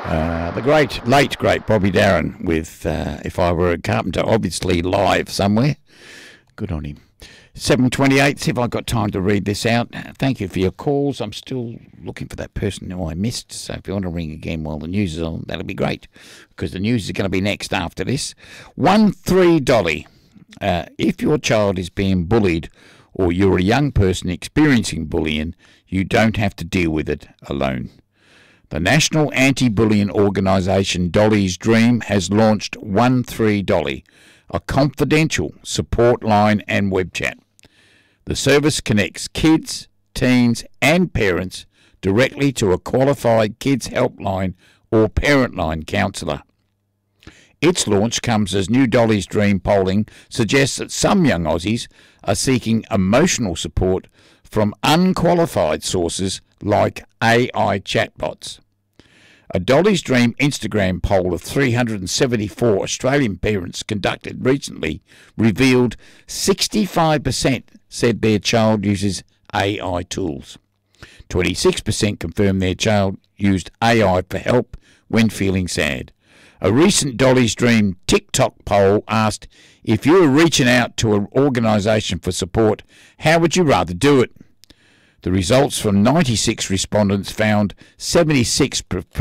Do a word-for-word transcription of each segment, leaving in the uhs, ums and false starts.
Uh, the great, late, great Bobby Darin with uh, If I Were a Carpenter, obviously live somewhere. Good on him. seven twenty-eight, see if I've got time to read this out. Thank you for your calls. I'm still looking for that person who I missed, so if you want to ring again while the news is on, that'll be great, because the news is going to be next after this. one three Dolly. Uh, if your child is being bullied or you're a young person experiencing bullying, you don't have to deal with it alone. The National Anti-Bullying Organisation Dolly's Dream has launched one three Dolly, a confidential support line and web chat. The service connects kids, teens and parents directly to a qualified kids helpline or parent line counsellor. Its launch comes as new Dolly's Dream polling suggests that some young Aussies are seeking emotional support from unqualified sources like A I chatbots. A Dolly's Dream Instagram poll of three hundred seventy-four Australian parents conducted recently revealed sixty-five percent said their child uses A I tools. twenty-six percent confirmed their child used A I for help when feeling sad. A recent Dolly's Dream TikTok poll asked, if you were reaching out to an organisation for support, how would you rather do it? The results from ninety-six respondents found seventy-six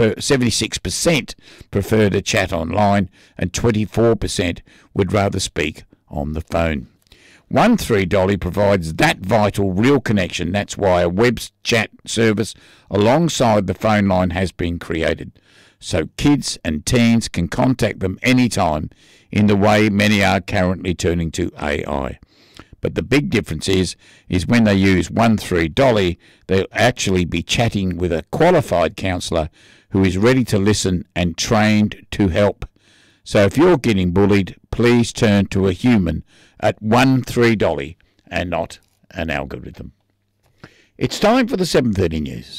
percent prefer to chat online and twenty-four percent would rather speak on the phone. one three Dolly provides that vital real connection. That's why a web chat service alongside the phone line has been created, so kids and teens can contact them anytime in the way many are currently turning to A I. But the big difference is, is when they use one three Dolly, they'll actually be chatting with a qualified counsellor who is ready to listen and trained to help. So if you're getting bullied, please turn to a human at one three Dolly and not an algorithm. It's time for the seven thirty news.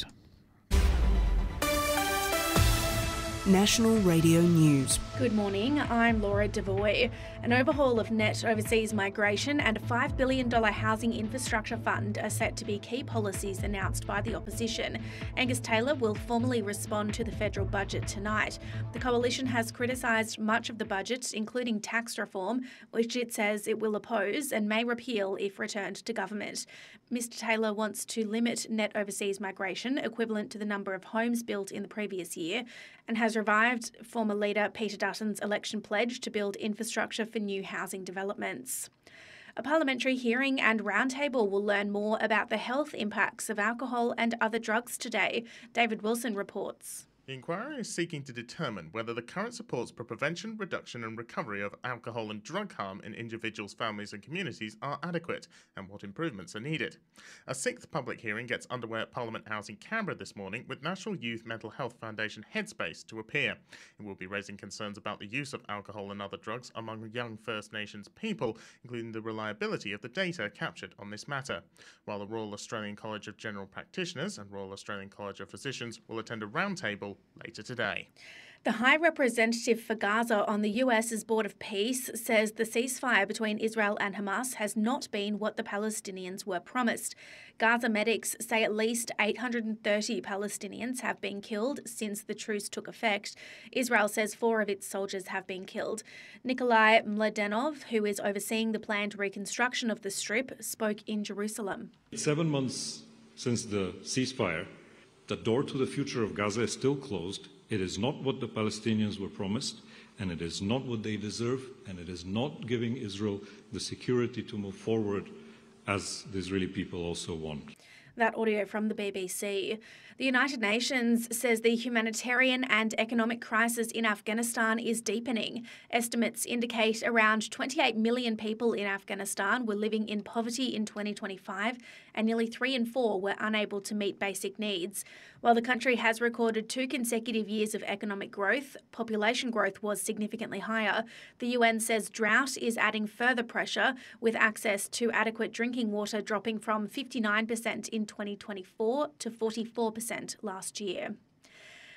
National Radio News. Good morning, I'm Laura Devoy. An overhaul of net overseas migration and a five billion dollars housing infrastructure fund are set to be key policies announced by the opposition. Angus Taylor will formally respond to the federal budget tonight. The coalition has criticised much of the budget, including tax reform, which it says it will oppose and may repeal if returned to government. Mr Taylor wants to limit net overseas migration, equivalent to the number of homes built in the previous year, and has revived former leader Peter Dutton's election pledge to build infrastructure for new housing developments. A parliamentary hearing and roundtable will learn more about the health impacts of alcohol and other drugs today. David Wilson reports. The inquiry is seeking to determine whether the current supports for prevention, reduction and recovery of alcohol and drug harm in individuals, families and communities are adequate and what improvements are needed. A sixth public hearing gets underway at Parliament House in Canberra this morning with National Youth Mental Health Foundation Headspace to appear. It will be raising concerns about the use of alcohol and other drugs among young First Nations people, including the reliability of the data captured on this matter. While the Royal Australian College of General Practitioners and Royal Australian College of Physicians will attend a roundtable later today. The High Representative for Gaza on the U S's Board of Peace says the ceasefire between Israel and Hamas has not been what the Palestinians were promised. Gaza medics say at least eight hundred thirty Palestinians have been killed since the truce took effect. Israel says four of its soldiers have been killed. Nikolai Mladenov, who is overseeing the planned reconstruction of the Strip, spoke in Jerusalem. Seven months since the ceasefire, the door to the future of Gaza is still closed. It is not what the Palestinians were promised, and it is not what they deserve, and it is not giving Israel the security to move forward as the Israeli people also want. That audio from the B B C. The United Nations says the humanitarian and economic crisis in Afghanistan is deepening. Estimates indicate around twenty-eight million people in Afghanistan were living in poverty in twenty twenty-five, and nearly three in four were unable to meet basic needs. While the country has recorded two consecutive years of economic growth, population growth was significantly higher. The U N says drought is adding further pressure, with access to adequate drinking water dropping from fifty-nine percent in twenty twenty-four to forty-four percent last year.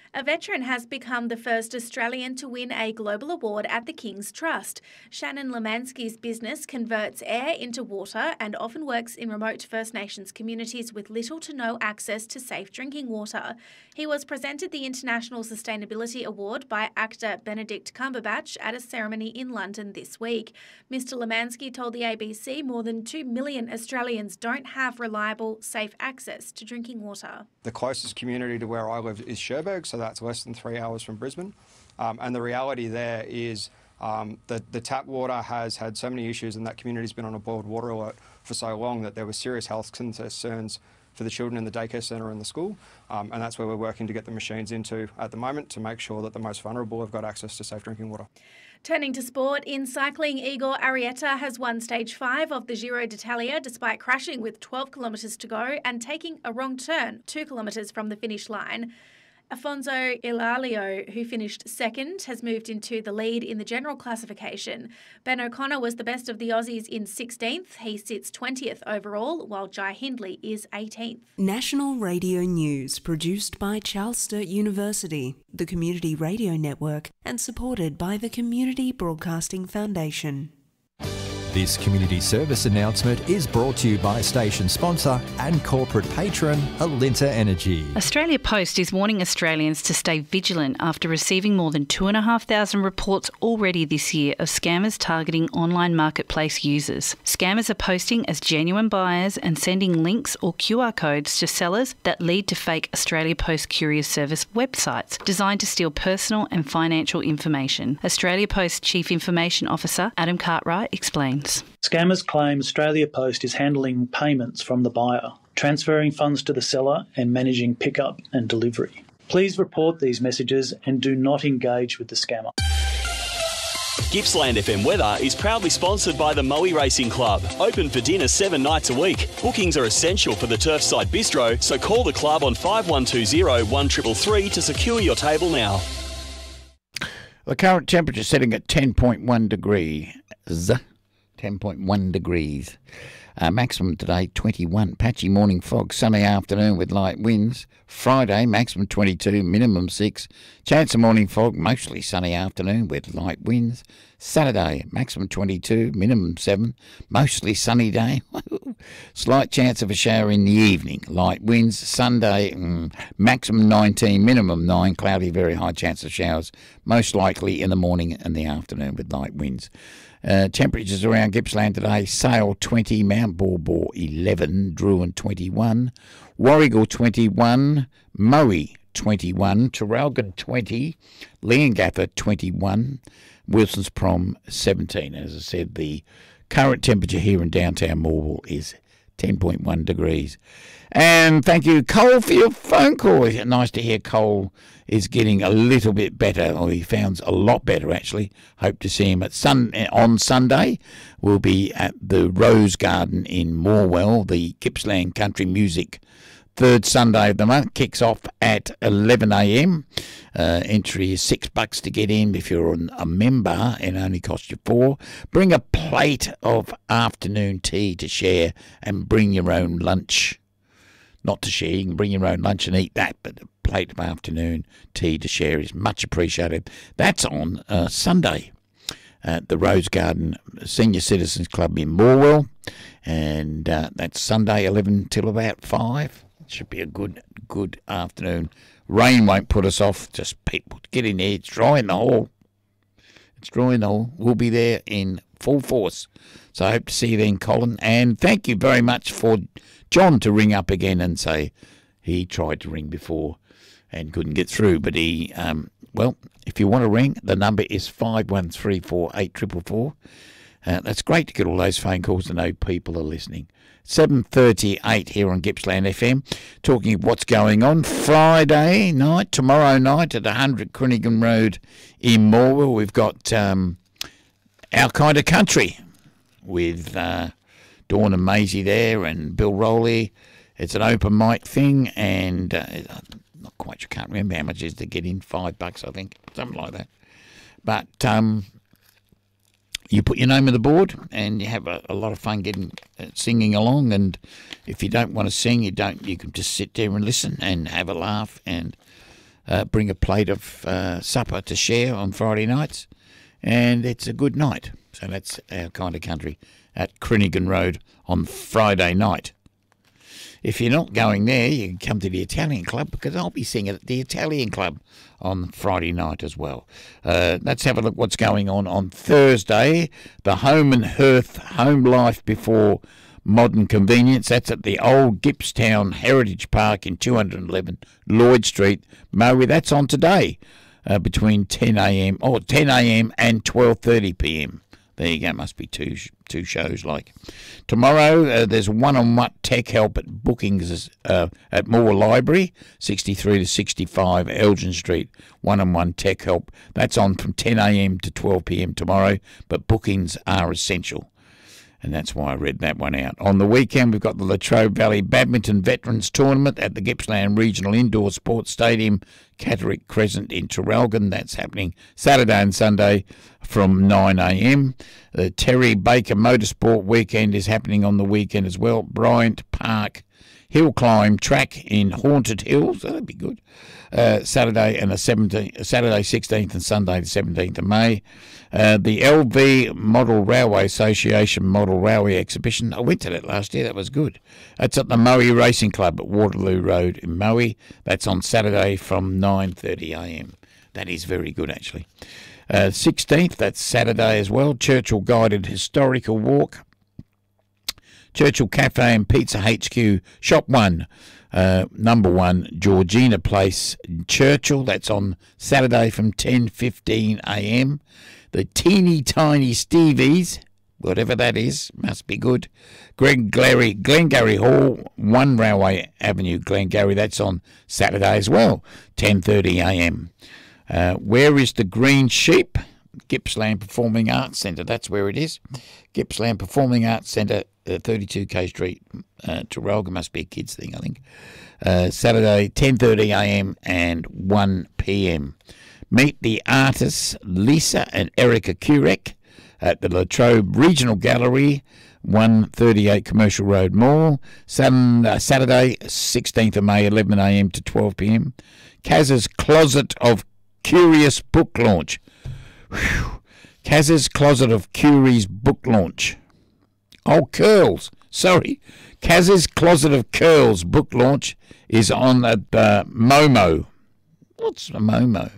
A veteran has become the first Australian to win a global award at the King's Trust. Shannon Lemansky's business converts air into water and often works in remote First Nations communities with little to no access to safe drinking water. He was presented the International Sustainability Award by actor Benedict Cumberbatch at a ceremony in London this week. Mister Lemansky told the A B C more than two million Australians don't have reliable, safe access to drinking water. The closest community to where I live is Cherbourg, so that's less than three hours from Brisbane. Um, and the reality there is um, that the tap water has had so many issues, and that community's been on a boiled water alert for so long that there were serious health concerns for the children in the daycare centre and the school. Um, and that's where we're working to get the machines into at the moment to make sure that the most vulnerable have got access to safe drinking water. Turning to sport, in cycling, Igor Arrieta has won stage five of the Giro d'Italia despite crashing with twelve kilometres to go and taking a wrong turn two kilometres from the finish line. Afonso Ilalio, who finished second, has moved into the lead in the general classification. Ben O'Connor was the best of the Aussies in sixteenth. He sits twentieth overall, while Jai Hindley is eighteenth. National Radio News, produced by Charles Sturt University, the Community Radio Network, and supported by the Community Broadcasting Foundation. This community service announcement is brought to you by station sponsor and corporate patron Alinta Energy. Australia Post is warning Australians to stay vigilant after receiving more than two thousand five hundred reports already this year of scammers targeting online marketplace users. Scammers are posting as genuine buyers and sending links or Q R codes to sellers that lead to fake Australia Post Courier Service websites designed to steal personal and financial information. Australia Post Chief Information Officer Adam Cartwright explains. Scammers claim Australia Post is handling payments from the buyer, transferring funds to the seller and managing pickup and delivery. Please report these messages and do not engage with the scammer. Gippsland F M Weather is proudly sponsored by the Moe Racing Club. Open for dinner seven nights a week. Bookings are essential for the Turfside Bistro, so call the club on five one two zero, one three three three to secure your table now. The current temperature setting at ten point one degrees. ten point one degrees. Uh, maximum today, twenty-one. Patchy morning fog, sunny afternoon with light winds. Friday, maximum twenty-two, minimum six. Chance of morning fog, mostly sunny afternoon with light winds. Saturday, maximum twenty-two, minimum seven. Mostly sunny day. Slight chance of a shower in the evening. Light winds. Sunday, mm, maximum nineteen, minimum nine. Cloudy, very high chance of showers. Most likely in the morning and the afternoon with light winds. Uh, temperatures around Gippsland today: Sale twenty, Mount Baw eleven, Druin twenty-one, Warragul twenty-one, Moe twenty-one, Traralgon twenty, Leongatha twenty-one, Wilson's Prom seventeen. As I said, the current temperature here in downtown Morwell is ten point one degrees. And thank you, Cole, for your phone call. It's nice to hear Cole is getting a little bit better, or he sounds a lot better, actually. Hope to see him at sun on Sunday. We'll be at the Rose Garden in Morwell, the Gippsland Country Music third Sunday of the month. Kicks off at eleven a m. Uh, entry is six bucks to get in. If you're a member, it only costs you four. Bring a plate of afternoon tea to share and bring your own lunch. Not to share, you can bring your own lunch and eat that, but a plate of afternoon tea to share is much appreciated. That's on uh, Sunday at the Rose Garden Senior Citizens Club in Morwell, and uh, that's Sunday eleven till about five. It should be a good, good afternoon. Rain won't put us off, just people get in there. It's dry in the hall. It's dry in the hall. We'll be there in full force. So I hope to see you then, Colin. And thank you very much for John to ring up again and say he tried to ring before and couldn't get through. But he, um, well, if you want to ring, the number is five one three four eight four four four. Uh, that's great to get all those phone calls to know people are listening. seven thirty-eight here on Gippsland F M, talking of what's going on. Friday night, tomorrow night at one hundred Crunigan Road in Morwell, we've got um, Our Kind of Country with uh, Dawn and Maisie there and Bill Rowley. It's an open mic thing, and uh, I'm not quite sure, can't remember how much it is to get in, five bucks I think, something like that. But um, you put your name on the board and you have a, a lot of fun getting uh, singing along, and if you don't want to sing, you don't. You can just sit there and listen and have a laugh and uh, bring a plate of uh, supper to share on Friday nights, and it's a good night. So that's our kind of country at Crinigan Road on Friday night. If you're not going there, you can come to the Italian Club, because I'll be singing at the Italian Club on Friday night as well. Uh, let's have a look what's going on on Thursday. The Home and Hearth Home Life Before Modern Convenience. That's at the old Gippstown Heritage Park in two eleven Lloyd Street, Moe. That's on today uh, between ten a.m. or ten a.m. and twelve thirty p.m. There you go. Must be two two shows like. Tomorrow uh, there's one-on-one tech help at bookings uh, at Moore Library, sixty-three to sixty-five Elgin Street. One-on-one tech help. That's on from ten a.m. to twelve p.m. tomorrow, but bookings are essential. And that's why I read that one out. On the weekend, we've got the Latrobe Valley Badminton Veterans Tournament at the Gippsland Regional Indoor Sports Stadium, Catterick Crescent in Traralgon. That's happening Saturday and Sunday from nine a.m. The Terry Baker Motorsport Weekend is happening on the weekend as well. Bryant Park Hill Climb Track in Haunted Hills. That'd be good. Uh, Saturday and the seventeenth, Saturday sixteenth and Sunday the seventeenth of May. Uh, the L V Model Railway Association Model Railway Exhibition. I went to that last year. That was good. That's at the Moe Racing Club at Waterloo Road in Moe. That's on Saturday from nine thirty a.m. That is very good, actually. Uh, sixteenth, that's Saturday as well. Churchill Guided Historical Walk. Churchill Cafe and Pizza H Q, Shop one, uh, number one, Georgina Place, Churchill. That's on Saturday from ten fifteen a.m. The Teeny Tiny Stevie's, whatever that is, must be good. Greg Glengarry, Glengarry Hall, one Railway Avenue, Glengarry. That's on Saturday as well, ten thirty a.m. Uh, where is the Green Sheep? Gippsland Performing Arts Centre. That's where it is. Gippsland Performing Arts Centre, uh, thirty-two K Street, uh, Traralgon. Must be a kids thing, I think. Uh, Saturday, ten thirty a.m. and one p.m. Meet the artists Lisa and Erica Kurek at the Latrobe Regional Gallery, one thirty-eight Commercial Road Mall. Saturday, Saturday sixteenth of May, eleven a.m. to twelve p.m. Kaz's Closet of Curious book launch. Whew. Kaz's Closet of Curious book launch. Oh, Curls. Sorry. Kaz's Closet of Curls book launch is on at uh, Momo. What's a Momo?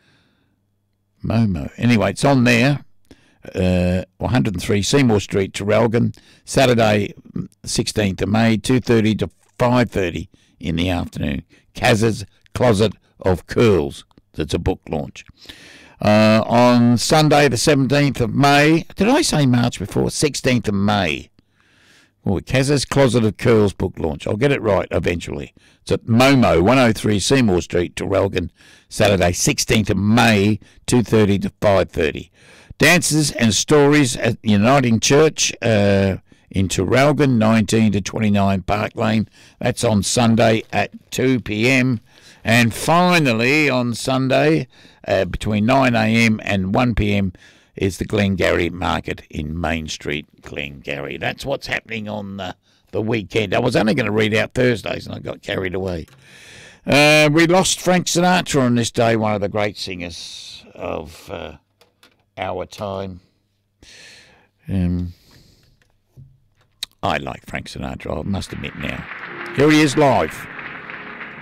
Momo. Anyway, it's on there. Uh, one oh three Seymour Street, Traralgon. Saturday, sixteenth of May, two thirty to five thirty in the afternoon. Kaz's Closet of Curls. That's a book launch. Uh, on Sunday, the seventeenth of May. Did I say March before? sixteenth of May. Oh, Kaz's Closet of Curls book launch. I'll get it right eventually. It's at Momo, one oh three Seymour Street, Traralgon. Saturday, sixteenth of May, two thirty to five thirty. Dances and Stories at Uniting Church uh, in Traralgon, nineteen to twenty-nine Park Lane. That's on Sunday at two p.m. And finally, on Sunday, uh, between nine a.m. and one p.m. is the Glengarry Market in Main Street, Glengarry. That's what's happening on the, the weekend. I was only going to read out Thursdays and I got carried away. Uh, we lost Frank Sinatra on this day, one of the great singers of uh, our time. Um, I like Frank Sinatra, I must admit now. Here he is live.